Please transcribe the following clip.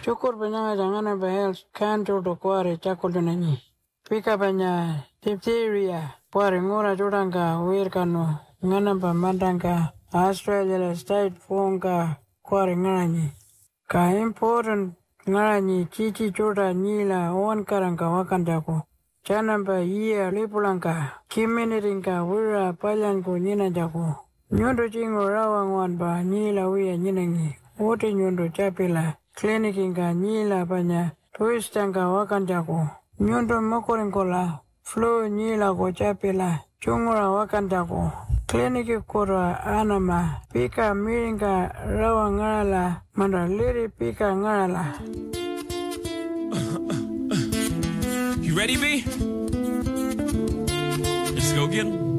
Cukur banyak jangan bahel kantor do kuare cakul nani. Pika banyak diphtheria. Kuare ngora jurangka wir kanu ngana ba mandangka Australia state fonga kuare ngani. Ka important ngani cici joda nila on karangka wakandaku. Jangan ba iya lipulangka kiminiringka wira palyanku nina jaku. Nyondo jingo rawangwan ba nila wia nyinangi. Wote nyondo capila. Klinikinga nila banya tuistanga wakandaku. Nyondo mokorinkola flow nila ko capila. Chungura wakandaku. Kliniki kura anama. Pika miringa rawangala. Manda liri pika ngala. You ready, B? Let's go get 'em.